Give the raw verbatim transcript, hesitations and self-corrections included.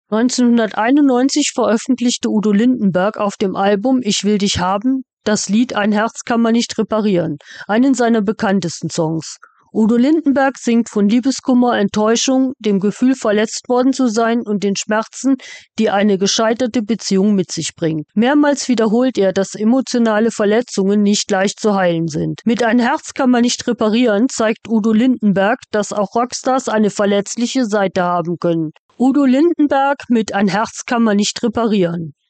neunzehnhunderteinundneunzig veröffentlichte Udo Lindenberg auf dem Album »Ich will dich haben« das Lied »Ein Herz kann man nicht reparieren«, einen seiner bekanntesten Songs. Udo Lindenberg singt von Liebeskummer, Enttäuschung, dem Gefühl, verletzt worden zu sein und den Schmerzen, die eine gescheiterte Beziehung mit sich bringt. Mehrmals wiederholt er, dass emotionale Verletzungen nicht leicht zu heilen sind. Mit »Ein Herz kann man nicht reparieren« zeigt Udo Lindenberg, dass auch Rockstars eine verletzliche Seite haben können. Udo Lindenberg mit »Ein Herz kann man nicht reparieren«.